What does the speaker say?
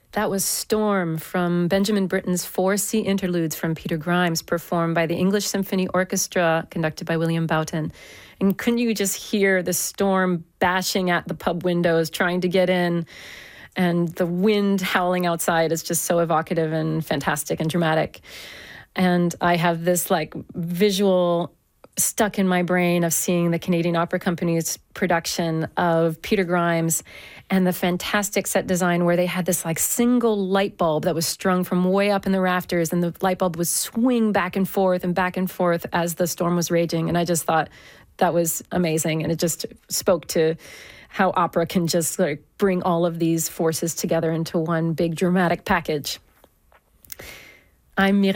That was Storm from Benjamin Britten's Four Sea Interludes from Peter Grimes, performed by the English Symphony Orchestra, conducted by William Boughton. And couldn't you just hear the storm bashing at the pub windows, trying to get in? And the wind howling outside is just so evocative and fantastic and dramatic. And I have this like visual stuck in my brain of seeing the Canadian Opera Company's production of Peter Grimes and the fantastic set design where they had this like single light bulb that was strung from way up in the rafters, and the light bulb would swing back and forth as the storm was raging. And I just thought that was amazing. And it just spoke to how opera can just like bring all of these forces together into one big dramatic package. I'm